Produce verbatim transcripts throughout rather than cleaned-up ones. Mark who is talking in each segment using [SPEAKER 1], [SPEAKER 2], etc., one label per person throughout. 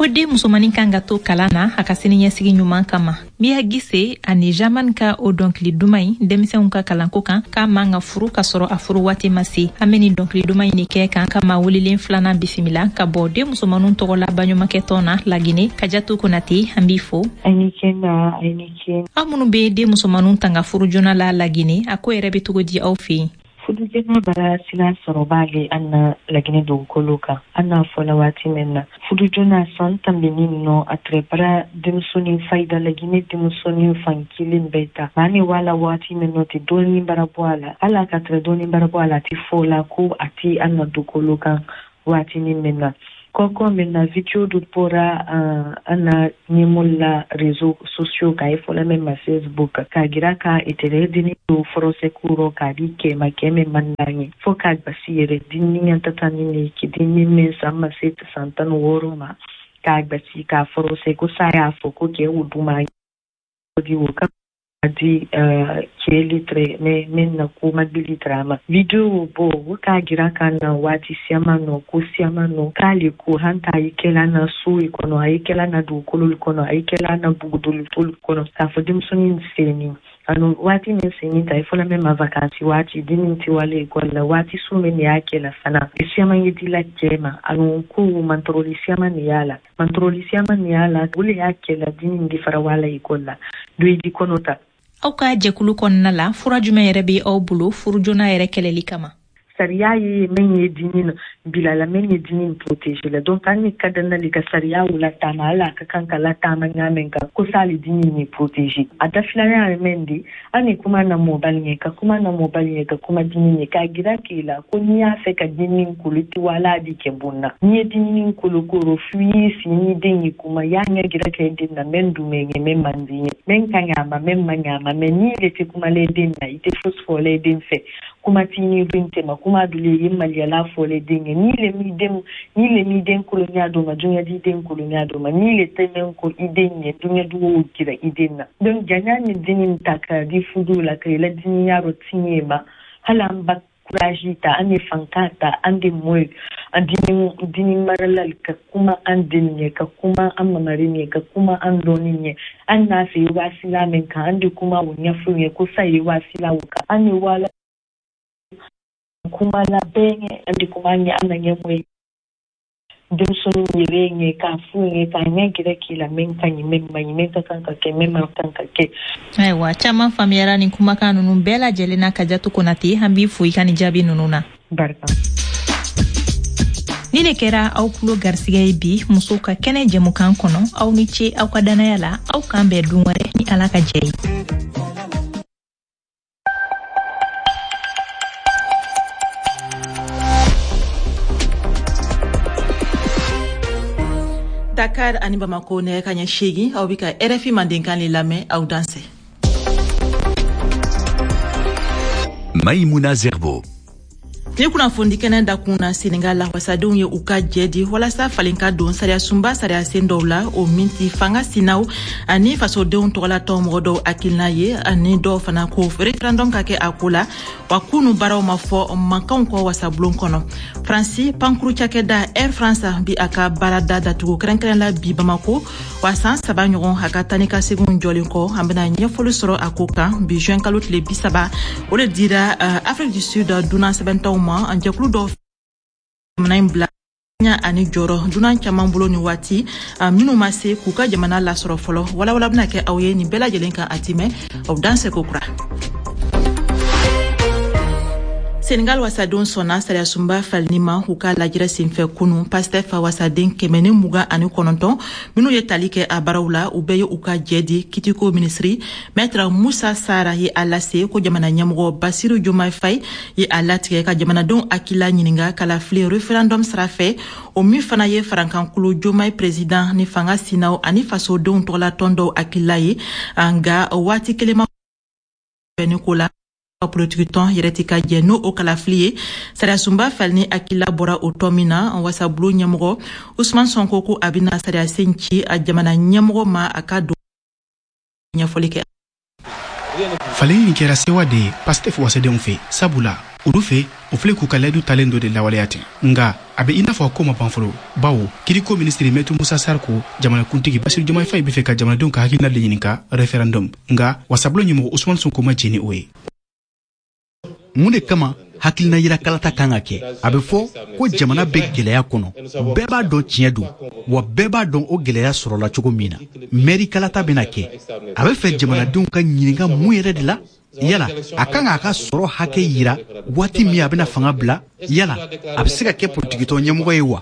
[SPEAKER 1] ko de musomani kan ka to kalana a ka sini ɲɛsigi ɲuman kama. Biya Gise ani Jaman ka o dɔnkili duman in denmisɛnw ka kalanko kan k'a man ka furu ka sɔrɔ a furu waati ma se. An bɛ nin dɔnkili duman in kɛ kan ka maa welilen filanan bisimila ka bɔ den musomanninw tɔgɔ la baɲumankɛ tɔn na Lagine Kajatu Konate an b'i fo.
[SPEAKER 2] Ani kɛnɛ ani kɛnɛ.
[SPEAKER 1] Aw minnu bɛ den musomanninw tanga furu joona la Lagine a ko yɛrɛ bɛ cogo di aw fɛ yen?
[SPEAKER 2] Fudu joona bara sila sɔrɔ b'ale an na Lagine dugukolo kan an n'a fɔla waati min na. Fudu joona san tambini nɔ a tɛrɛ bara denmusonin fayida Lagine denmusonin fan kelen bɛɛ ta. Maa ni wala waati min nɔ tɛ dɔɔnin bara bɔ a la. Ala ka tɛrɛ dɔɔnin bara bɔ a la a tɛ fɔ la ko a tɛ an na dugukolo kan waati min na. Koko mina video du pora uh, ana nyemola réseaux sociaux ka ifola mema Facebook ka gira ka itere dini du forose kuro ka di ke makeme mandangi fo ka basire dini nyantatani ni ki dini mensa maset santan woroma ka basi ka forose ko saya fo ko ke uduma di woka di uh, ke litre me menna ko magili drama video bo ka gira kana wati siama no ko siama no kali ko hanta ikela na su ikono ikela na du kolul kono ikela na bugudul tul kono ka fodim sunin seni anu wati ne seni ta ifola me vacances wati dininti wale kola wati sume ni akela sana siama yidila jema anu ko mantroli siama ni yala mantroli siama ni yala wule akela dinin di farawala ikola do idi konota.
[SPEAKER 1] Aw ka jɛkulu kɔnɔna la fura jumɛn yɛrɛ bɛ aw bolo furu joona yɛrɛ kɛlɛli kama?
[SPEAKER 2] Sariya ye min ye dinin bilala min ye dinin protege la donc an ni kadana li ka sariya wula tama ala ka kan kala tama ɲamen ka ko sali dinin ni protege a da filana ya men di an ni kuma na mobile ye ka kuma na mobile ye ka kuma dinin ye ka gira ke la ko ni ya fɛ ka dinin kuliti wala di ke bonna ni ye dinin kulukoro fuyi si ni den yi kuma ya nya gira ke den na men du men men mandi men kan ya ma men man ya ma men ni le te kuma le den na ite fosfo le den fe kuma tini binte ma kuma dule yimma yala fole dinge ni le mi dem ni le mi den kolonya do ma dunya di den kolonya do ma ni le temen ko idenye dunya do kira idenna donc janya ni dinin taka di fudu la ke la dinya ro tinye ma halam ba kuraji ta ane fankata ande moy andinin dinin maralal ka kuma an dinne ka kuma an mamarine ka kuma an doninye an na fi wasila men ka ande kuma wunya fuye ko sai wasila wuka ane wala kuma la benye andi kuma nya ananye mwe demsonu nyirenye ka funye ka nyagira kila menka nyimema nyimeka kanka ke mema kanka ke
[SPEAKER 1] aiwa chama famiyara ni kuma kanunu bela jelena Kajatu Konate hambi fuika ni jabi nununa
[SPEAKER 2] barka
[SPEAKER 1] ni ne kɛra aw kulo garsigɛ ye bi muso ka kɛnɛ jɛmukan kɔnɔ aw ni ce aw ka danaya la aw kan bɛɛ dun wɛrɛ ni Ala ka jɛ ye.
[SPEAKER 3] Dakar ani Bamako ne ka ɲɛ seegin aw bi ka R F I mandenkan le lamɛn aw danse.
[SPEAKER 4] Maïmouna Zerbo.
[SPEAKER 3] Ni kunnafoni kɛnɛ da kun na Senegal la wasadenw ye u ka jɛ di walasa falenka don sariya sunba sariya sen dɔw la o minti fanga sinaw ani fasodenw tɔgɔla tɔn mɔgɔ dɔw hakilina ye ani dɔw fana ko referendum ka kɛ a ko la wa kunu baaraw ma fɔ mankanw kɔ wasabulon kɔnɔ. Fransi pankuru cakɛda Air France bi a ka baarada datugu kɛrɛnkɛrɛn la bi Bamako wa san saba ɲɔgɔn a ka tani ka seginw jɔlen kɔ an bɛna ɲɛfɔli sɔrɔ a ko kan bi juin kalo tile bi saba o de dira uh, Afrique du Sud dunan sɛbɛntaw ma an jɛkulu dɔw jamana in bila ani jɔrɔ dunan caman bolo ni waati minnu ma se k'u ka jamana lasɔrɔ fɔlɔ walawala bɛna kɛ aw ye nin bɛɛ lajɛlen kan a timɛ aw dan seko kura. Senegal wasadenw sɔnna sariya sunba falini ma k'u ka lajɛrɛ senfɛ kunu Pastef wasaden kɛmɛ ni mugan ani kɔnɔntɔn minnu ye tali kɛ a baaraw la u bɛɛ ye u ka jɛ di kitiko minisiri Maître Moussa Sara ye a lase ko jamana ɲɛmɔgɔ Basiru Diomaye Faye ye a latigɛ ka jamanadenw hakilila ɲininka kalafili referendum sira fɛ o min fana ye farankankulu Diomaye président ni fanga sinaw ani fasodenw tɔgɔla tɔn dɔw hakilila ye nka waati kelen ma bɛnni ko la politique tɔn yɛrɛ ti ka jɛ n'o o kalafili ye sariya sunba falini hakilila bɔra o tɔn min na wasabulon ɲɛmɔgɔ Usman Sonko ko a bɛna sariya sen ci a jamana ɲɛmɔgɔ ma a ka don ɲɛfɔli kɛ.
[SPEAKER 4] Falen ni kɛra sewa de Pastef wasadenw fɛ sabula olu fɛ o filɛ k'u ka layidu talen dɔ de lawaleya ten nga a bɛ i n'a fɔ ko ma ban fɔlɔ bawo kiriko ministre Maître Moussa Sarr ko jamanakuntigi Bassirou Diomaye Faye bɛ fɛ ka jamanadenw ka hakilina de ɲini ka référendum nga wasabulon ɲɛmɔgɔ Ousmane Sonko ma jɛn ni o ye.
[SPEAKER 5] Mun de kama hakilina yira kalata kan ka kɛ a bɛ fɔ ko jamana bɛ gɛlɛya kɔnɔ bɛɛ b'a dɔn tiɲɛ don wa bɛɛ b'a dɔn o gɛlɛya sɔrɔla cogo min na mairie kalata bɛna kɛ a bɛ fɛ jamanadenw ka ɲininka mun yɛrɛ de la yala a kan k'a ka sɔrɔ hakɛ yira waati min a bɛna fanga bila yala a bɛ se ka kɛ politikitɔ ɲɛmɔgɔ ye wa.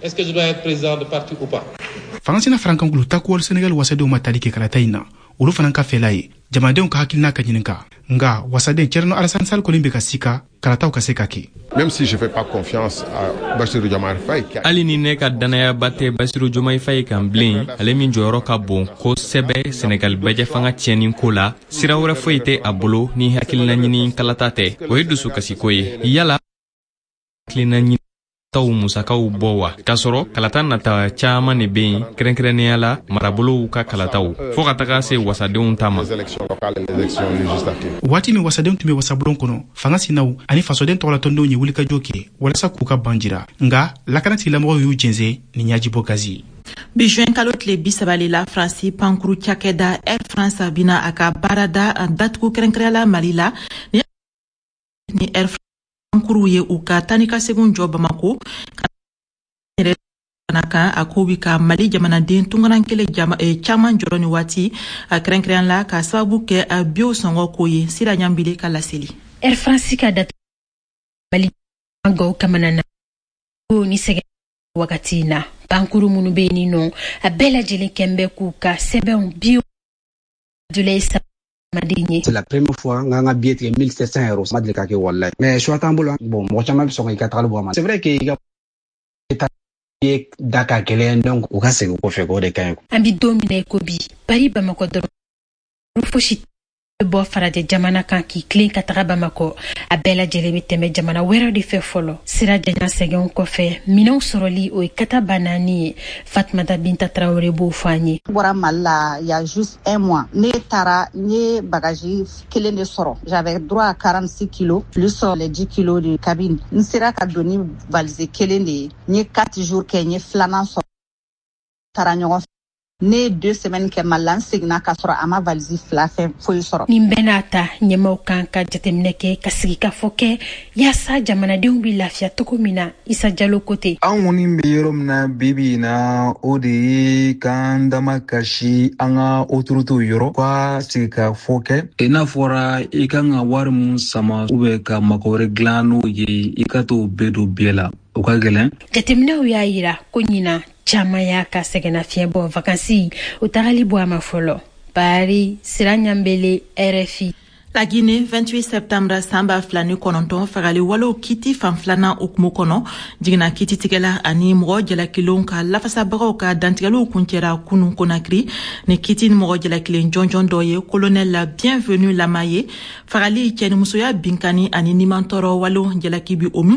[SPEAKER 4] Faransina Frankankulu takuwal Senegal wasadenw ma tali kɛ kalata in na olu fana ka fɛla ye jamanadenw ka hakilina ka ɲininka nga wasaden Thierno Alassane Sall kolin bɛ ka sika kalataw ka se ka kɛ.
[SPEAKER 6] Même si je fais pas confiance à Bassirou Diomaye Faye.
[SPEAKER 7] Ali ni ne ka danaya bate Bassirou Diomaye Faye kan bilen ale min jɔyɔrɔ ka bon kosɛbɛ Senegal bɛjɛ fanga tiɲɛni ko la sira wɛrɛ foyi tɛ a bolo ni hakilina ɲini kalata tɛ o ye dusu kasiko ye yala hakilina ɲini taw musakaw bɔ wa k'a sɔrɔ kalata nata caman de bɛ yen kɛrɛnkɛrɛnnenya la marabolow ka kalataw fo ka taga se wasadenw ta ma.
[SPEAKER 4] Waati min wasadenw tun bɛ wasabulon kɔnɔ fanga sinaw ani fasoden tɔgɔlatɔndenw ye wulikajɔ kɛ walasa k'u ka ban jira nga lakanatigilamɔgɔw y'u jɛnsɛn ni ɲajibɔ gazi.
[SPEAKER 3] bi juin kalo tile bi saba la Fransi pankuru cakɛda Air France bina a ka baarada datugu kɛrɛnkɛrɛnnenya Mali la ni Air France pankuru ye u ka tani ka segun jɔ Bamako kan a ko bi ka Mali jamanaden tungaran kelen caman jɔrɔ ni waati a kɛrɛnkɛrɛnnenya la ka sababu kɛ a bio sɔngɔ ko ye sira ɲambile ka laseli.
[SPEAKER 8] Air France ka datugu Mali gaw kamanana ko ni sɛgɛ wagati na pankuru minnu bɛ yen nɔ a bɛɛ lajɛlen kɛnbɛ k'u ka sɛbɛnw bio
[SPEAKER 9] c'est la première fois nga nga billet tigɛ mille sept cents euros ma deli ka kɛ wallahi mais choix t'an bolo bon mɔgɔ caman bɛ sɔn i ka tagali bɔ ma c'est vrai que i ka ye da ka gɛlɛn donc u ka segin kɔfɛ k'o de ka ɲi.
[SPEAKER 8] An bi don min na ko bi Paris Bamako dɔrɔn fosi bɔ farajɛ jamana kan k'i tilen ka taga Bamako a bɛɛ lajɛlen bɛ tɛmɛ jamana wɛrɛw de fɛ fɔlɔ sira janya sɛgɛnw kɔfɛ minɛnw sɔrɔli o ye kata banani ye Fatumata Binta Traoré b'o fɔ an ye.
[SPEAKER 10] Bɔra Mali la il y a juste un mois ne taara n ye bagaji kelen de sɔrɔ j'avais droit à quarante-six kilos plus les dix kilos de cabine n sera ka don ni valise kelen de ye n ye quatre jours kɛ n ye filanan sɔrɔ taara ɲɔgɔn fɛ ne deux semaines kɛ Mali la n seginna ka sɔrɔ a ma valise fila fɛn foyi sɔrɔ.
[SPEAKER 8] Nin bɛɛ n'a ta ɲɛmaaw kan ka jateminɛ kɛ ka sigi ka fɔ kɛ yaasa jamanadenw bɛ lafiya cogo min na Isa Jalo ko ten.
[SPEAKER 11] An kɔni bɛ yɔrɔ min na bibi in na o de ye k'an dama kasi an ka autorités yɔrɔ ka sigi ka fɔ kɛ i n'a fɔra i kan ka wari mun sama ou bien ka mago wɛrɛ dilan n'o ye i ka t'o bɛɛ don biɲɛ la o ka gɛlɛn.
[SPEAKER 8] Jateminɛw y'a yira ko ɲina caman y'a ka sɛgɛnna fiɲɛ bɔ vacances o tagali bɔ a ma fɔlɔ. Paris Sira Ɲambele R F I.
[SPEAKER 3] La Guinée, vingt-huit septembre samba flani kɔnɔntɔn fagali walo kiti fanfilana okumu kɔnɔ jigina kiti tigɛla ani mɔgɔ jalakilon ka lafasabagaw ka dantigɛliw kuncɛra kunu Konakri ni kiti ni mɔgɔ jalakilen jɔnjɔn dɔ ye colonel la bienvenue lama ye fagali cɛnimusoya binkani ani nimantɔrɔ walo jalaki bi omi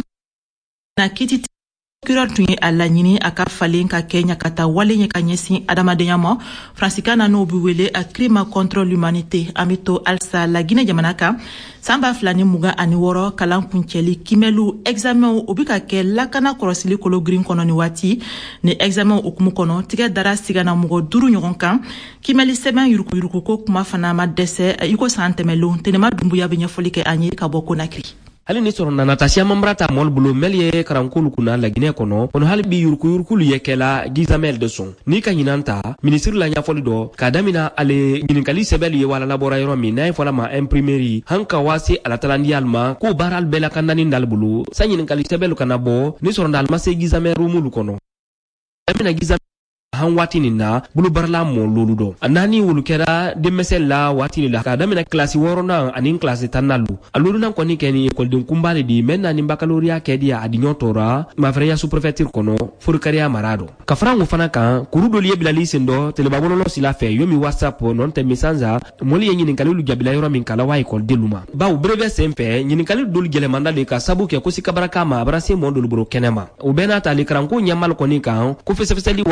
[SPEAKER 3] na kiti procureur tun ye a laɲini a ka falen ka kɛ ɲakata wale ɲɛ ka ɲɛsin adamadenya ma Fransika na n'o bi wele a crime contre l'humanité an bɛ to halisa La Guinée jamana kan san ba fila ni mugan ani wɔɔrɔ kalan kuncɛli kimɛliw examen o bi ka kɛ lakana kɔlɔsili kolo girin kɔnɔ ni waati ni examen okumu kɔnɔ tigɛ dara sigana mɔgɔ duuru ɲɔgɔn kan kimɛli sɛbɛn yurukuyuruku ko kuma fana ma dɛsɛ i ko san tɛmɛlenw tenema dumbuya bɛ ɲɛfɔli kɛ an ye ka bɔ Konakri.
[SPEAKER 12] hali ni sɔrɔ nana tasiya mamra ta mol bolo mel ye karankulu kuna La Guinée kɔnɔ kono hali bi yurku yurkulu ye kɛla gizamel de son ni ka ɲinan ta ministre la ɲafɔli dɔ ka damina ale ɲininkali sɛbɛli ye wala labɔra yɔrɔ min n'a ye fɔla ma imprimeri han ka wase alatalandi alma ko baral bɛɛ la ka nani dal bolo sa ɲininkali sɛbɛlu kana bɔ ni sɔrɔ alma se gizamel rumulu kɔnɔ damina gizamel han waati nin na bulu barala mo lolu do anani wulu kɛra demesel la waati la ka damina klasi wɔɔrɔnan ani klasi tannalu alolu nan kɔni kɛni école kumbale di men na ni baccalauréat kɛdi a adinyo tora mafreya sous-préfecture kɔnɔ forukariya marado ka farango fana kan kuru doli ye bilali sendo telebabolo sila fɛ yomi whatsapp non te misanza moli ye ɲininkali lu jabila yɔrɔ min kala wa école de luma baw breve senfɛ ɲininkali doli gɛlɛmanda le ka sabu kɛ ko sikabaraka ma abrase mo dolu boro kɛnɛma o bɛna ta le karanko ɲamal kɔni kan ko fɛsɛfɛsɛli wato bilala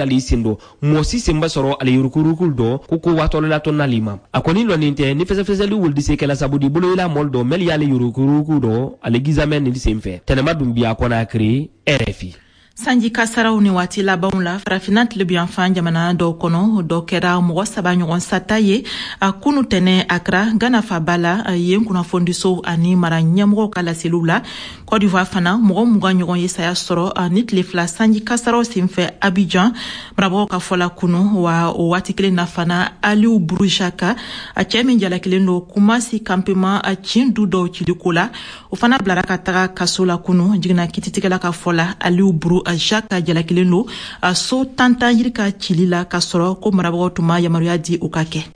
[SPEAKER 12] ali sindo mo si semba soro ale yurukurukul do ko ko watolo la ton nalima akoni lo ninte ni fese fese li wuldi se kala sabudi bulo ila moldo mel yale yurukuruku do ale gizamen ni semfe tenema dum biya kona kri R F I
[SPEAKER 3] sanji kasaraw ni wati labanw la farafinat le biyan fan jamana dɔw kɔnɔ dɔ kɛra mɔgɔ saba ɲɔgɔn sata ye a kunu tɛnɛ akra gana fa bala yen kunnafonidiso ani mara ɲɛmɔgɔw ka laseliw la Côte d'Ivoire fana mɔgɔ mugan ɲɔgɔn ye saya sɔrɔ ni tile fila sanji kasaraw senfɛ Abidjan marabagaw ka fɔla kunu wa o waati kelen na fana Aliou Bourjaka a cɛ min jalakilen do Kumasi campement a cin du dɔw ciliko la o fana bilara ka taga kaso la kunu jigina kititigɛla ka fɔla Aliou Bourjaka Jaka jalakilen do a so tantan yiri ka cili la ka sɔrɔ ko marabagaw tun ma yamaruya di o ka kɛ.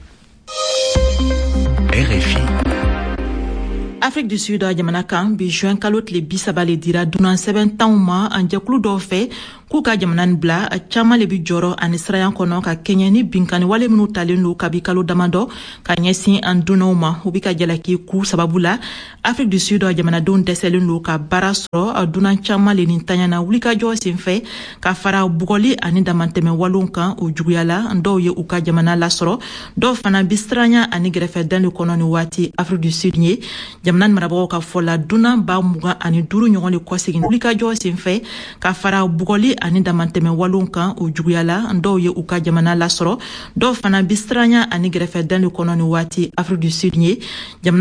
[SPEAKER 13] R F I
[SPEAKER 3] Afrique du Sud jamana kan bi juin kalo tile bi saba le dira dunan sɛbɛn tanw ma an jɛkulu dɔw fɛ k'u ka jamana ni bila caman le bi jɔrɔ ani sirayan kɔnɔ ka kɛɲɛ ni binkani wale minnu talen do kabi kalo damadɔ ka ɲɛsin an dunnaw ma u bi ka jalaki ku sababu la Afrique du Sud jamanadenw dɛsɛlen do ka baara sɔrɔ a dunan caman le nin tanyana wulikajɔ senfɛ ka fara bugɔli ani damantɛmɛ walew kan o juguyala dɔw ye u ka jamana lasɔrɔ dɔw fana bi siranya ani gɛrɛfɛdan le kɔnɔ ni waati Afrique du Sud ye jamana ni marabagaw ka fɔla dunan ba mugan ani duuru ɲɔgɔn le kɔsegin wulikajɔ senfɛ ka fara bugɔli ani damantɛmɛ walew kan o juguyala dɔw ye u ka jamana lasɔrɔ dɔw fana bi siranya ani gɛrɛfɛdan le kɔnɔ ni waati Afrique du Sud ye jamana